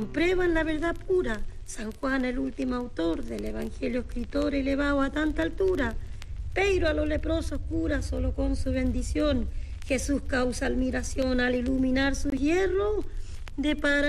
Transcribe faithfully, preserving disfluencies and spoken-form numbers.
comprueban la verdad pura. San Juan, el último autor del Evangelio, escritor elevado a tanta altura. Pero a los leprosos cura solo con su bendición. Jesús causa admiración al iluminar su hierro de para